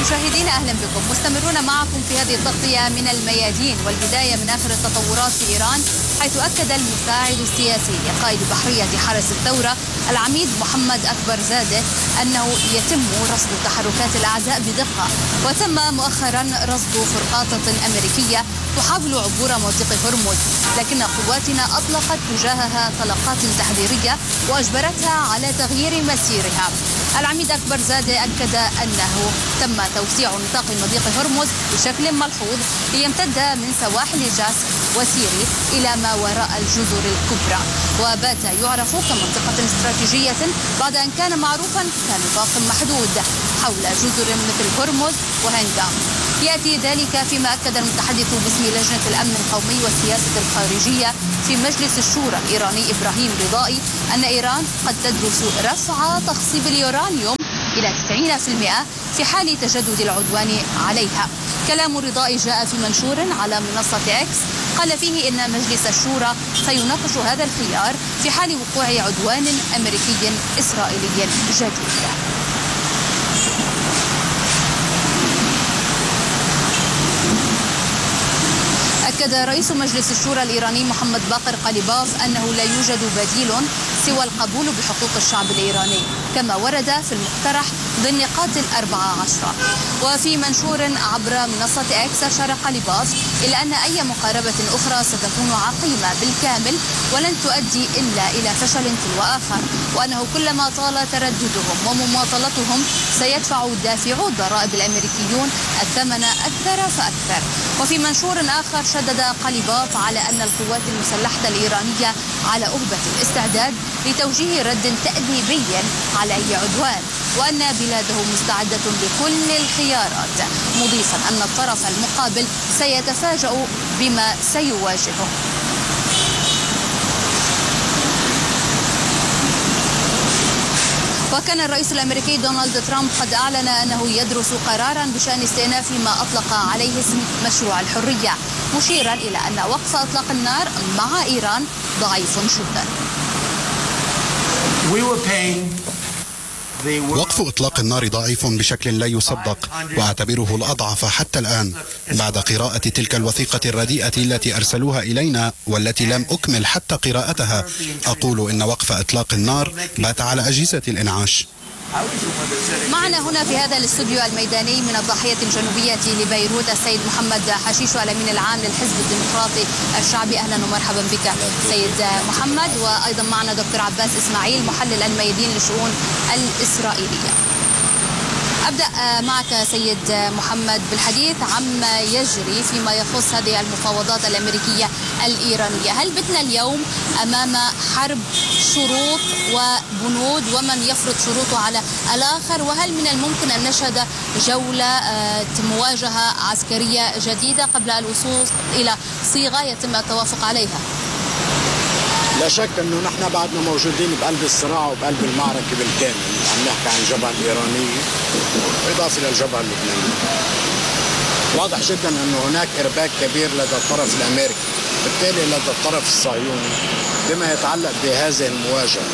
مشاهدينا أهلا بكم. مستمرون معكم في هذه التغطية من الميادين، والبداية من آخر التطورات في إيران، حيث أكد المساعد السياسي لقائد بحرية حرس الثورة العميد محمد أكبر زادة أنه يتم رصد تحركات الأعداء بدقة، وتم مؤخرا رصد فرقاطة أمريكية تحاول عبور مضيق هرمز، لكن قواتنا أطلقت تجاهها طلقات تحذيرية وأجبرتها على تغيير مسيرها. العميد أكبر زادة أكد أنه تم توسيع نطاق مضيق هرمز بشكل ملحوظ ليمتد من سواحل جاس وسيري إلى ما وراء الجزر الكبرى، وبات يعرف كمنطقة استراتيجية بعد أن كان معروفا كنطاق محدود حول جزر مثل هرمز وهنغام. يأتي ذلك فيما أكد المتحدث باسم لجنة الأمن القومي والسياسة الخارجية في مجلس الشورى الإيراني إبراهيم رضائي أن إيران قد تدرس رفع تخصيب اليورانيوم إلى 90% في حال تجدد العدوان عليها. كلام رضائي جاء في منشور على منصة إكس قال فيه إن مجلس الشورى سيناقش هذا الخيار في حال وقوع عدوان أمريكي إسرائيلي جديد. أكد رئيس مجلس الشورى الإيراني محمد باقر قليباف أنه لا يوجد بديل سوى القبول بحقوق الشعب الإيراني كما ورد في المقترح ضمن النقاط 14. وفي منشور عبر منصة إكس أشار قليباف إلى أن أي مقاربة أخرى ستكون عقيمة بالكامل ولن تؤدي إلا إلى فشل تلو آخر، وأنه كلما طال ترددهم ومماطلتهم سيدفع دافعو الضرائب الأمريكيون الثمن أكثر فأكثر. وفي منشور آخر شدد قليباف على أن القوات المسلحة الإيرانية على أهبة الاستعداد لتوجيه رد تأديبي على أي عدوان، وأن بلاده مستعدة لكل الخيارات، مضيفا أن الطرف المقابل سيتفاجأ بما سيواجهه. وكان الرئيس الأمريكي دونالد ترامب قد أعلن أنه يدرس قرارا بشأن استئناف ما أطلق عليه اسم مشروع الحرية، مشيرا إلى أن وقف إطلاق النار مع إيران ضعيف جدا. وقف إطلاق النار ضعيف بشكل لا يصدق، وأعتبره الأضعف حتى الآن بعد قراءة تلك الوثيقة الرديئة التي أرسلوها إلينا والتي لم أكمل حتى قراءتها. أقول إن وقف إطلاق النار بات على أجهزة الإنعاش. معنا هنا في هذا الاستوديو الميداني من الضاحية الجنوبية لبيروت السيد محمد حشيش الأمين العام للحزب الديمقراطي الشعبي. أهلا ومرحبا بك سيد محمد. وأيضا معنا دكتور عباس إسماعيل محلل الميادين للشؤون الإسرائيلية. أبدأ معك سيد محمد بالحديث عما يجري فيما يخص هذه المفاوضات الأمريكية الإيرانية. هل بتنا اليوم أمام حرب شروط وبنود ومن يفرض شروطه على الآخر، وهل من الممكن أن نشهد جولة مواجهة عسكرية جديدة قبل الوصول إلى صيغة يتم التوافق عليها؟ لا شك أنه نحن بعدنا موجودين بقلب الصراع وبقلب المعركة بالكامل. عم نحكي عن الجبهة الإيرانية بالإضافة للجبهة اللبنانية. واضح جدا أنه هناك إرباك كبير لدى الطرف الأمريكي، بالتالي لدى الطرف الصهيوني بما يتعلق بهذه المواجهة.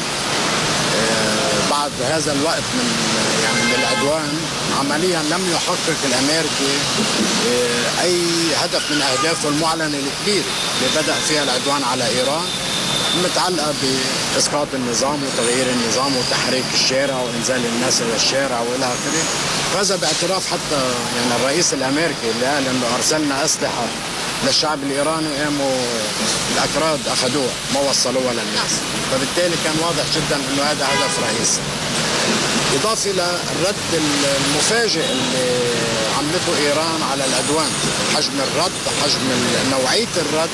بعد هذا الوقت من العدوان عمليا لم يحقق الأمريكي أي هدف من أهدافه المعلنة الكبيرة اللي بدأ فيها العدوان على إيران، متعلقة بإسقاط النظام وتغيير النظام وتحريك الشارع وإنزال الناس إلى الشارع وإلى آخره. وهذا باعتراف حتى الرئيس الأمريكي اللي قال إنه أرسلنا أسلحة للشعب الإيراني وقاموا الأكراد أخذوها ما وصلوها للناس. فبالتالي كان واضح جدا إنه هذا هدف رئيسي. إضافة للرد المفاجئ اللي عملته إيران على العدوان، حجم الرد، حجم نوعية الرد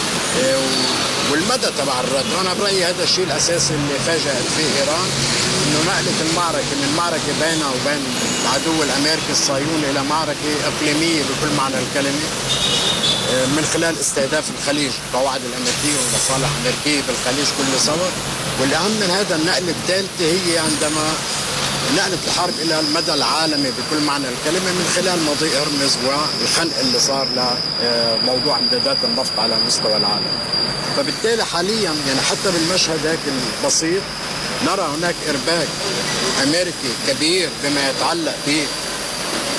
والمدى تبع الرد. وانا برايي هذا الشيء الاساسي اللي فاجأت فيه ايران، انه نقلت المعركه من معركه بينها وبين العدو الامريكي الصهيوني الى معركه اقليميه بكل معنى الكلمه، من خلال استهداف الخليج، قواعد الامريكيه والمصالح الامريكيه بالخليج كله سوا. والاهم من هذا النقله الثالثه هي عندما نقلت الحرب الى المدى العالمي بكل معنى الكلمه من خلال مضيق هرمز والخنق اللي صار لموضوع امدادات النفط على مستوى العالم. فبالتالي حاليا حتى بالمشهد هيك البسيط نرى هناك ارباك امريكي كبير بما يتعلق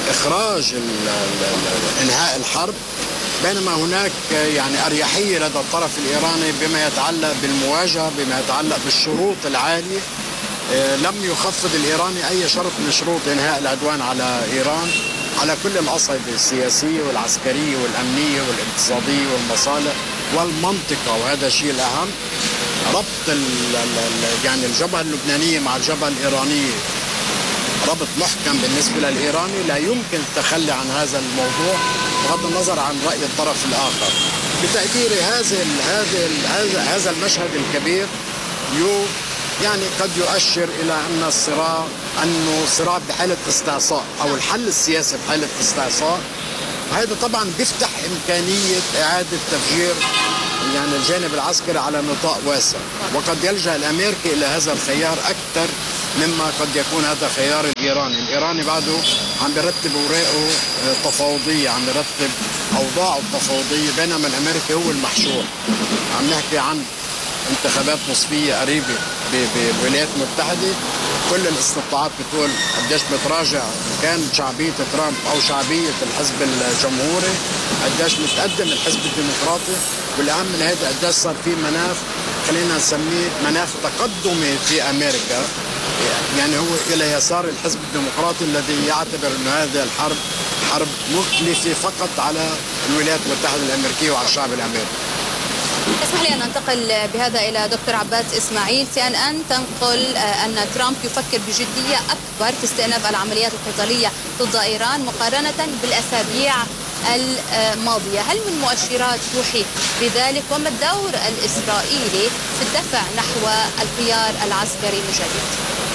إخراج إنهاء الحرب، بينما هناك يعني أريحية لدى الطرف الإيراني بما يتعلق بالمواجهة، بما يتعلق بالشروط العالية. لم يخفض الإيراني أي شرط من شروط إنهاء العدوان على إيران على كل الأصعدة السياسية والعسكرية والأمنية والاقتصادية والمصالح والمنطقة، وهذا الشيء الأهم. ربط يعني الجبهة اللبنانية مع الجبهة الإيرانية ربط محكم بالنسبة للإيراني، لا يمكن التخلي عن هذا الموضوع بغض النظر عن رأي الطرف الآخر. بتقديري هذا المشهد الكبير يعني قد يؤشر إلى أن الصراع بحالة استعصاء، أو الحل السياسي بحالة استعصاء. هذا طبعا بيفتح إمكانية إعادة تفجير يعني الجانب العسكري على نطاق واسع، وقد يلجأ الأمريكي إلى هذا الخيار أكثر مما قد يكون هذا خيار الإيراني بعده عم بيرتب أوراقه تفاوضية، عم بيرتب أوضاعه التفاوضية، بينما الأمريكي هو المحشور. عم نحكي عن انتخابات نصفية قريبة بالولايات المتحدة، كل الاستطلاعات بتقول قديش بتراجع كان شعبية ترامب أو شعبية الحزب الجمهوري، قديش متقدم الحزب الديمقراطي، والأهم من هذا قديش صار في مناخ، خلينا نسميه مناخ تقدمي في أمريكا، يعني هو إلى يسار الحزب الديمقراطي الذي يعتبر أن هذه الحرب حرب مكلفة فقط على الولايات المتحدة الأمريكية وعلى الشعب الأمريكي. اسمح لي أن أنتقل بهذا إلى دكتور عباس إسماعيل. CNN تنقل أن ترامب يفكر بجدية أكبر في استئناف العمليات القتالية ضد إيران مقارنة بالأسابيع الماضية. هل من مؤشرات توحي بذلك؟ وما الدور الإسرائيلي في الدفع نحو الخيار العسكري من جديد؟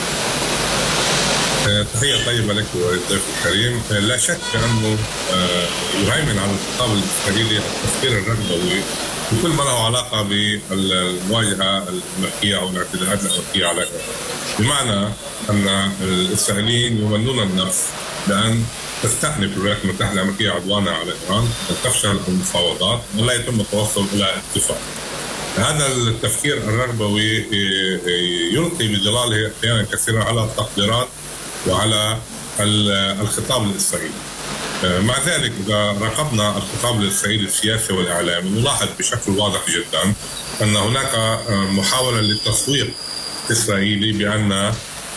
تحية طيبة لك وللضيف الكريم. لا شك أنه يهيمن على الخطاب الإسرائيلي التفكير الرغبوي بكل ما له علاقة بالمواجهة الأمريكية أو الاعتداءات الأمريكية على إيران، بمعنى أن الإسرائيليين يمنون النفس بأن تستأنف الولايات المتحدة الأمريكية عدوانها على إيران، أن تفشل المفاوضات ولا يتم التوصل إلى اتفاق. هذا التفكير الرغبوي يلقي بظلاله أحيانا كثيرا على التقديرات وعلى الخطاب الإسرائيلي. مع ذلك إذا راقبنا الخطاب الإسرائيلي السياسي والإعلامي نلاحظ بشكل واضح جدا أن هناك محاولة للتسويق إسرائيلي بأن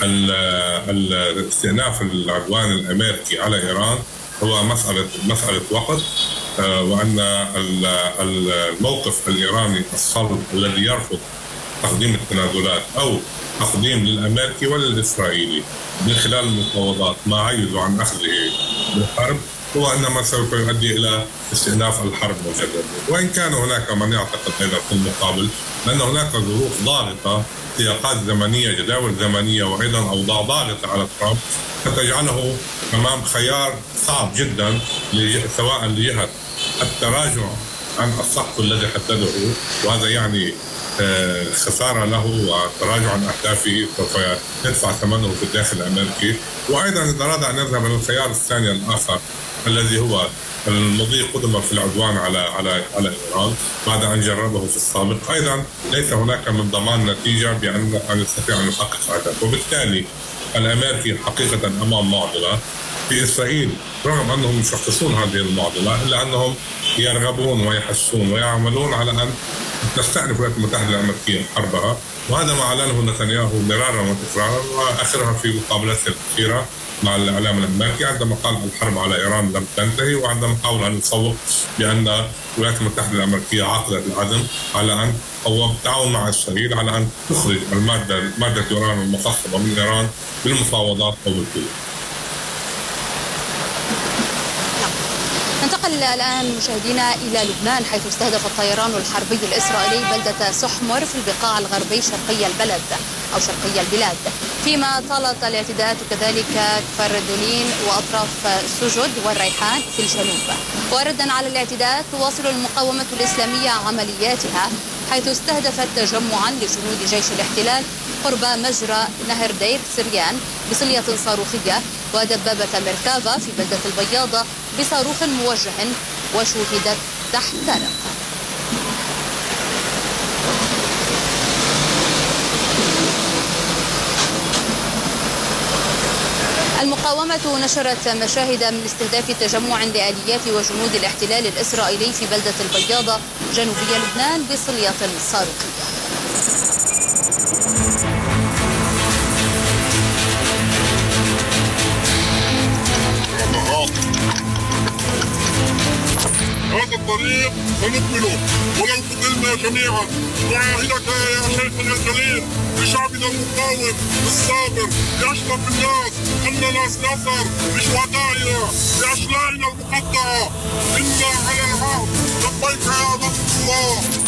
استئناف العدوان الأمريكي على إيران هو مسألة وقت، وأن الموقف الإيراني الصلب الذي يرفض تقديم التنازلات أو تقديم للأمريكي وللإسرائيلي من خلال المفاوضات ما عجزوا عن أخذه بالحرب هو أنما سوف يؤدي إلى استئناف الحرب مجددا. وإن كان هناك من يعتقد أيضا في المقابل أن هناك ظروف ضاغطة، سياقات زمنية، جداول زمنية، وأيضا أوضاع ضاغطة على ترامب ستجعله أمام خيار صعب جدا، سواء لجهة التراجع عن السقف الذي حدده، وهذا يعني خسارة له وتراجع عن أهدافه سوف يدفع ثمنه في الداخل الأمريكي. وأيضا إذا أراد أن يذهب إلى الخيار الثاني الآخر الذي هو المضي قدما في العدوان على إيران بعد أن جربه في السابق، أيضا ليس هناك من ضمان نتيجة بأن يستطيع أن يحقق أهدافه. وبالتالي الأمريكي حقيقة أمام معضلة. في إسرائيل رغم أنهم يشخصون هذه المعضلة إلا أنهم يرغبون ويحسون ويعملون على أن تستأنف الولايات المتحدة الأمريكية حربها، وهذا ما أعلنه نتنياهو مرارا وتكرارا، وآخرها في مقابلته الأخيرة مع الإعلام الأمريكي عندما قال الحرب على إيران لم تنتهي، وعندما حاول أن يسوق بأن الولايات المتحدة الأمريكية عقدت العزم على أن أو بالتعاون مع إسرائيل على أن تخرج مادة يورانيوم المخصبة من إيران بالمفاوضات أو بالكل. ننتقل الآن مشاهدينا إلى لبنان، حيث استهدف الطيران الحربي الإسرائيلي بلدة سحمر في البقاع الغربي شرقي البلد أو شرقي البلاد، فيما طالت الاعتداءات كذلك كفر دولين وأطراف سجد والريحان في الجنوب. وردا على الاعتداءات تواصل المقاومة الإسلامية عملياتها، حيث استهدفت تجمعا لجنود جيش الاحتلال قرب مجرى نهر دير سريان بصلية صاروخية، ودبابة ميركافا في بلدة البياضة بصاروخ موجه وشوهدت تحترق. المقاومة نشرت مشاهد من استهداف تجمع لآليات وجنود الاحتلال الإسرائيلي في بلدة البياضة جنوبي لبنان بصلية صاروخية. هذا الطريق سنكمله ولو قتلنا جميعا. نعاهدك يا شيخنا الجليل لشعبنا المقاوم الصابر لأشرف الناس أن ناس نصر لشهدائنا لأشلائنا المقطعة. إنا على العهد. لبيك يا نصر الله.